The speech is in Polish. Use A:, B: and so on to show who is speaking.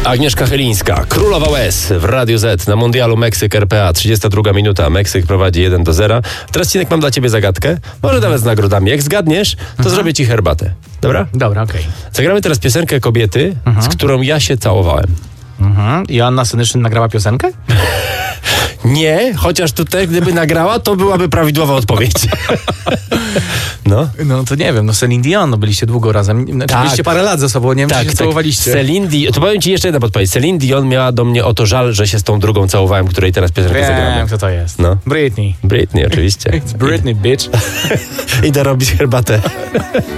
A: Agnieszka Chylińska, królowa łez w Radiu Z na Mundialu Meksyk RPA. 32 minuta, Meksyk prowadzi 1-0. Teraz, Cinek, mam dla ciebie zagadkę. Może nawet z nagrodami. Jak zgadniesz, to zrobię ci herbatę. Dobra?
B: Dobra, okej.
A: Zagramy teraz piosenkę kobiety, z którą ja się całowałem.
B: Joanna Senyszyn nagrała piosenkę?
A: Nie, chociaż tutaj gdyby nagrała, to byłaby prawidłowa odpowiedź. No.
B: No to nie wiem, no Celine Dion, no byliście długo razem. Znaczy,
A: Tak.
B: byliście parę lat ze sobą, nie wiem, czy się całowaliście.
A: Celine Dion, to powiem ci jeszcze jedna podpowiedź. Celine Dion miała do mnie o to żal, że się z tą drugą całowałem, której teraz piosenkę zagramy.
B: Wiem, kto to jest.
A: No.
B: Britney.
A: Britney, oczywiście.
B: It's Britney, bitch.
A: Idę robić herbatę.